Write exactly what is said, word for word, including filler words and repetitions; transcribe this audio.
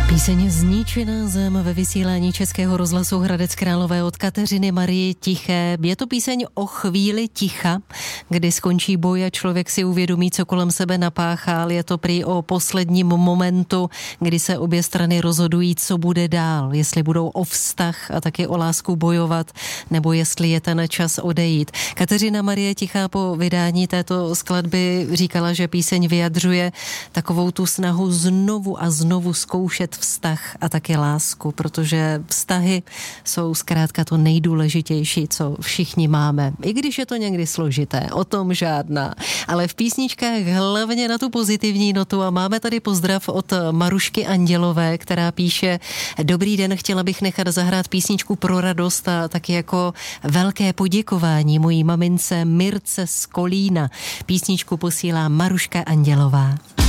Píseň Zničená zem ve vysílání Českého rozhlasu Hradec Králové od Kateřiny Marie Tiché. Je to píseň o chvíli ticha, kdy skončí boj a člověk si uvědomí, co kolem sebe napáchal. Je to prý o posledním momentu, kdy se obě strany rozhodují, co bude dál. Jestli budou o vztah a taky o lásku bojovat, nebo jestli je ten čas odejít. Kateřina Marie Tichá po vydání této skladby říkala, že píseň vyjadřuje takovou tu snahu znovu a znovu zkoušet vztah a taky lásku, protože vztahy jsou zkrátka to nejdůležitější, co všichni máme. I když je to někdy složité, o tom žádná. Ale v písničkách hlavně na tu pozitivní notu a máme tady pozdrav od Marušky Andělové, která píše: Dobrý den, chtěla bych nechat zahrát písničku pro radost a taky jako velké poděkování mojí mamince Mirce z Kolína. Písničku posílá Maruška Andělová.